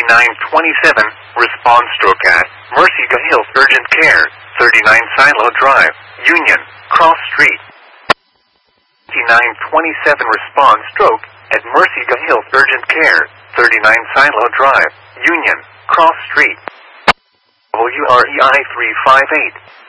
5927, response stroke at Mercy Hills Urgent Care, 39 Silo Drive, Union, Cross Street. 5927, response stroke at Mercy Hills Urgent Care, 39 Silo Drive, Union, Cross Street. WREI 358.